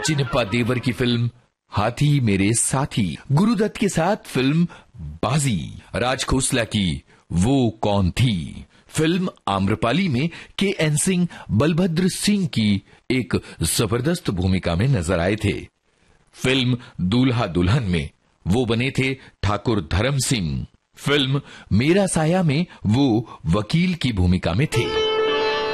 चिन्नप्पा देवर की फिल्म हाथी मेरे साथी, गुरुदत्त के साथ फिल्म बाजी, राज खोसला की वो कौन थी, फिल्म आम्रपाली में के.एन. सिंह बलभद्र सिंह की एक जबरदस्त भूमिका में नजर आए थे। फिल्म दूल्हा दुल्हन में वो बने थे ठाकुर धर्म सिंह। फिल्म मेरा साया में वो वकील की भूमिका में थे।